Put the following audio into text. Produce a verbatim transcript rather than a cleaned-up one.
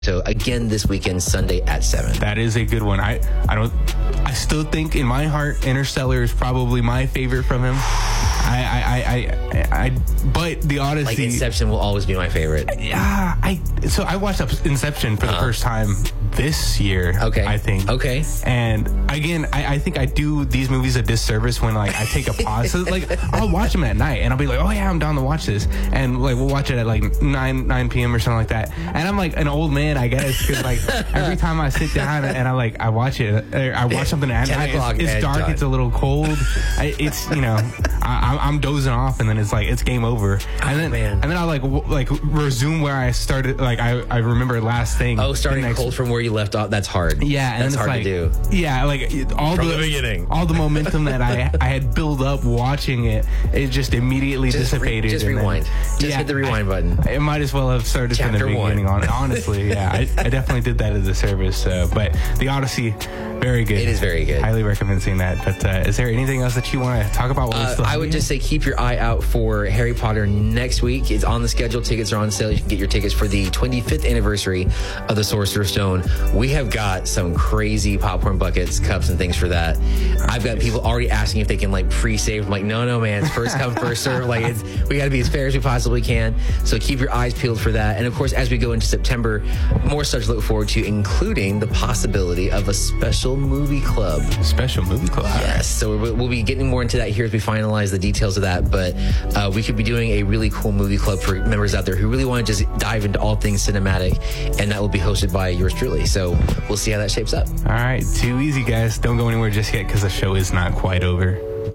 So again this weekend, Sunday at seven. That is a good one. I, I don't I still think in my heart Interstellar is probably my favorite from him. I I I, I, I but the Odyssey, like Inception will always be my favorite. Yeah, I so I watched Inception for the uh-huh. first time this year. Okay, I think. Okay, and again, I, I think I do these movies a disservice when like I take a pause. So, like I'll watch them at night and I'll be like, oh yeah, I'm down to watch this, and like we'll watch it at like nine nine p.m. or something like that. And I'm like an old man, I guess, because like every time I sit down and I like I watch it, I watch something at night. It's, it's dark. Done. It's a little cold. I, it's you know, I, I'm dozing off, and then it's like it's game over. And then oh, man. and then I'll like w- like resume where I started. Like I I remember last thing. Oh, starting next, cold from where you left off. That's hard. Yeah, and that's hard like, to do. Yeah, like all from the, the beginning, all the momentum that I I had built up watching it, it just immediately just dissipated. Re, just rewind. Then, just yeah, hit the rewind I, button. It might as well have started Chapter from the beginning one. on. Honestly, yeah, I, I definitely did that as a service. Uh, but the Odyssey, very good. It is very good. Highly recommend seeing that. But uh, is there anything else that you want to talk about? Uh, I would here? just say keep your eye out for Harry Potter next week. It's on the schedule. Tickets are on sale. You can get your tickets for the twenty-fifth anniversary of the Sorcerer's Stone. We have got some crazy popcorn buckets, cups, and things for that. I've got people already asking if they can like pre-save. I'm like, no, no, man. It's first come, first serve. Like, it's, we got to be as fair as we possibly can. So keep your eyes peeled for that. And of course, as we go into September, more stuff to look forward to, including the possibility of a special movie club. Special movie club. Yes. So we'll, we'll be getting more into that here as we finalize the details of that. But uh, we could be doing a really cool movie club for members out there who really want to just dive into all things cinematic, and that will be hosted by yours truly. So we'll see how that shapes up. All right. Too easy, guys. Don't go anywhere just yet because the show is not quite over.